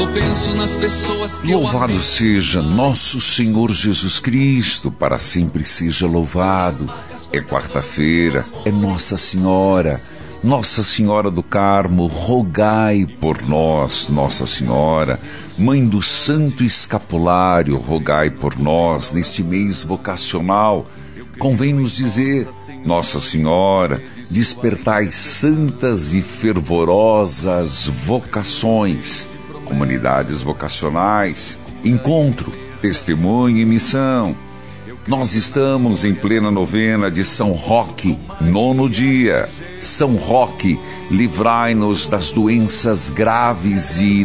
Eu penso nas pessoas que Louvado seja nosso Senhor Jesus Cristo, para sempre seja louvado. É quarta-feira, é Nossa Senhora do Carmo, rogai por nós. Nossa Senhora, Mãe do Santo Escapulário, rogai por nós neste mês vocacional. Convém nos dizer: Nossa Senhora, despertai santas e fervorosas vocações, comunidades vocacionais, encontro, testemunho e missão. Nós estamos em plena novena de São Roque, 9º dia. São Roque, livrai-nos das doenças graves e